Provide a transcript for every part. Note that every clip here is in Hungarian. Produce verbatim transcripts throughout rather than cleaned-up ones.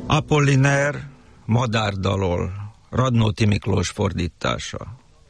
Apolliner, Madárdalol, Radnóti Miklós fordítása.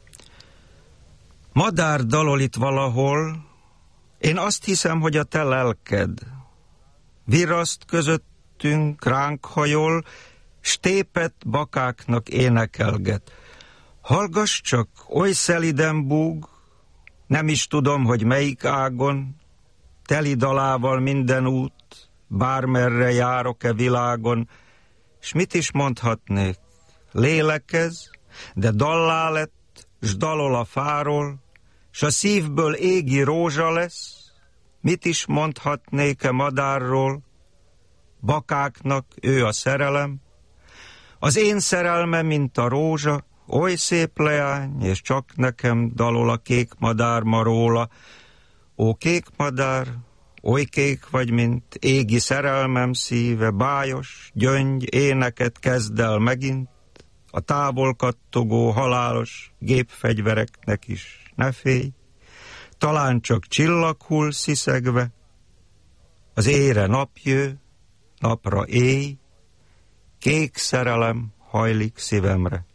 Madárdalol itt valahol, én azt hiszem, hogy a te lelked. Viraszt közöttünk, ránk hajol, s tépet bakáknak énekelget. Hallgass csak, oly szeliden búg, nem is tudom, hogy melyik ágon, teli dalával minden út, bármerre járok-e világon, s mit is mondhatnék? Lélekez, de dallá lett, s dalol a fáról, s a szívből égi rózsa lesz, mit is mondhatnék-e madárról? Bakáknak ő a szerelem, az én szerelmem, mint a rózsa, oly szép leány, és csak nekem dalol a kék madár ma róla. Ó, kék madár, oly kék vagy, mint égi szerelmem szíve, bájos, gyöngy, éneket kezd el megint, a távol kattogó halálos gépfegyvereknek is ne félj, talán csak csillag hull sziszegve, az éjre nap jő, napra éj, kék szerelem hajlik szívemre.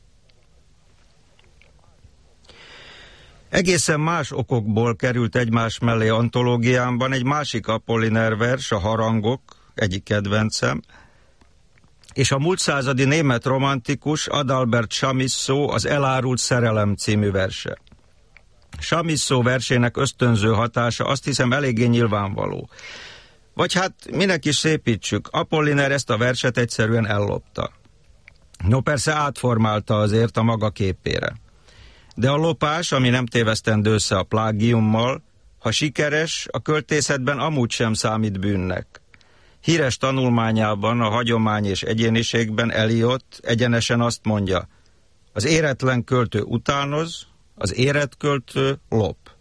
Egészen más okokból került egymás mellé antológiámban egy másik Apolliner vers, a Harangok, egyik kedvencem, és a múlt századi német romantikus Adalbert Chamisso az Elárult szerelem című verse. Chamisso versének ösztönző hatása azt hiszem eléggé nyilvánvaló. Vagy hát minek is szépítsük, Apolliner ezt a verset egyszerűen ellopta. No persze átformálta azért a maga képére. De a lopás, ami nem tévesztendő össze a plágiummal, ha sikeres, a költészetben amúgy sem számít bűnnek. Híres tanulmányában, a Hagyomány és egyéniségben Eliot egyenesen azt mondja, az éretlen költő utánoz, az érett költő lop.